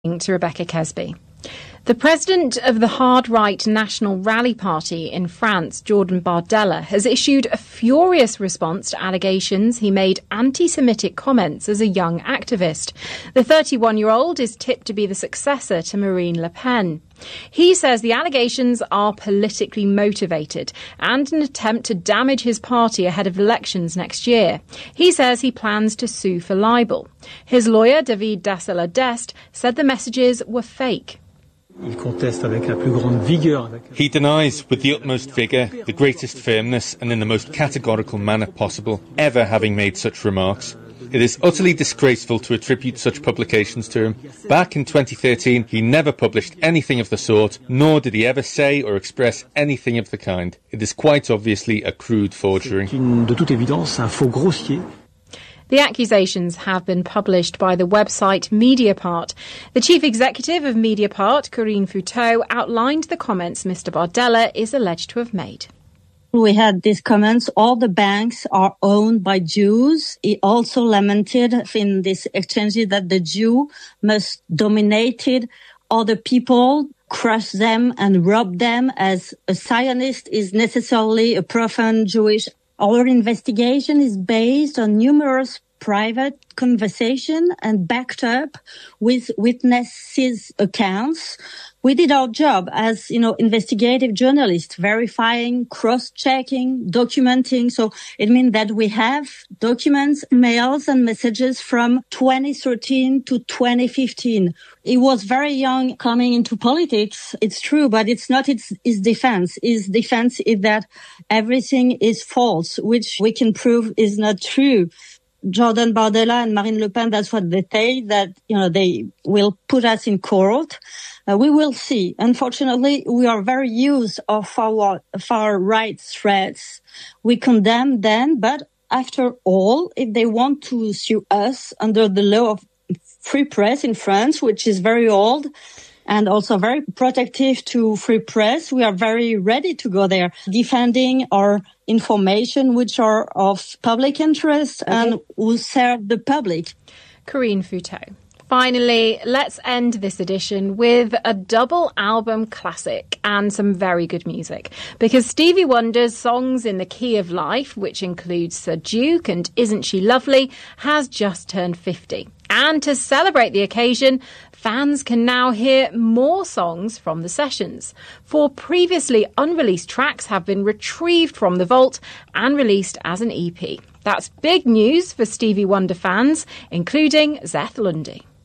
To Rebecca Kesby. The president of the hard-right National Rally Party in France, Jordan Bardella, has issued a furious response to allegations he made anti-Semitic comments as a young activist. The 31-year-old is tipped to be the successor to Marine Le Pen. He says the allegations are politically motivated and an attempt to damage his party ahead of elections next year. He says he plans to sue for libel. His lawyer, David Dassela-Dest, said the messages were fake. He denies with the utmost vigour, the greatest firmness and in the most categorical manner possible, ever having made such remarks. It is utterly disgraceful to attribute such publications to him. Back in 2013, he never published anything of the sort, nor did he ever say or express anything of the kind. It is quite obviously a crude forgery. The accusations have been published by the website Mediapart. The chief executive of Mediapart, Corinne Fouteau, outlined the comments Mr. Bardella is alleged to have made. We had these comments, all the banks are owned by Jews. He also lamented in this exchange that the Jew must dominate other people, crush them and rob them, as a Zionist is necessarily a profane Jewish. Our investigation is based on numerous private conversation and backed up with witnesses' accounts. We did our job as, investigative journalists, verifying, cross-checking, documenting. So it means that we have documents, mails and messages from 2013 to 2015. He was very young coming into politics. It's true, but it's not his defense. His defense is that everything is false, which we can prove is not true. Jordan Bardella and Marine Le Pen, that's what they say, that, they will put us in court. We will see. Unfortunately, we are very used of our far-right threats. We condemn them, but after all, if they want to sue us under the law of free press in France, which is very old and also very protective to free press, we are very ready to go there, defending our information which are of public interest and will serve the public. Corinne Fouteau. Finally, let's end this edition with a double album classic and some very good music, because Stevie Wonder's Songs in the Key of Life, which includes Sir Duke and Isn't She Lovely, has just turned 50. And to celebrate the occasion, fans can now hear more songs from the sessions. 4 previously unreleased tracks have been retrieved from the vault and released as an EP. That's big news for Stevie Wonder fans, including Zeth Lundy.